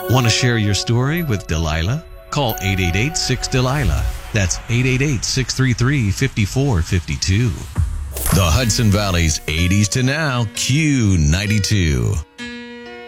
Want to share your story with Delilah? Call 888-6-DELILAH. That's 888-633-5452. The Hudson Valley's 80s to now Q92.